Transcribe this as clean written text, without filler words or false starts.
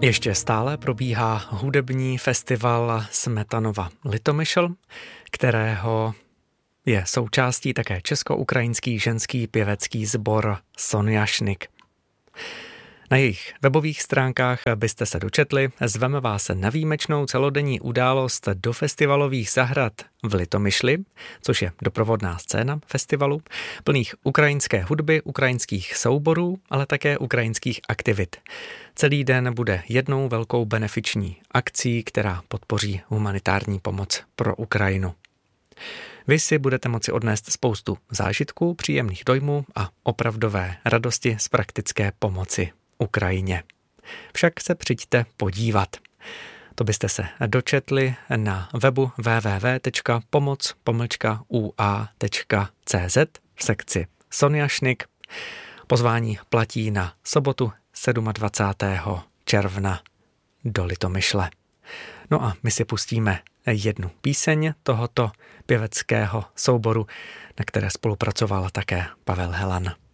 Ještě stále probíhá hudební festival Smetanova Litomyšl, kterého je součástí také česko-ukrajinský ženský pěvecký sbor Sonjašnik. Na jejich webových stránkách byste se dočetli, zveme vás na výjimečnou celodenní událost do festivalových zahrad v Litomyšli, což je doprovodná scéna festivalu, plných ukrajinské hudby, ukrajinských souborů, ale také ukrajinských aktivit. Celý den bude jednou velkou benefiční akcí, která podpoří humanitární pomoc pro Ukrajinu. Vy si budete moci odnést spoustu zážitků, příjemných dojmů a opravdové radosti z praktické pomoci Ukrajině. Však se přijďte podívat. To byste se dočetli na webu www.pomoc-ua.cz v sekci Sonjašnik. Pozvání platí na sobotu 27. června do Litomyšle. No a my si pustíme jednu píseň tohoto pěveckého souboru, na které spolupracoval také Pavel Helan.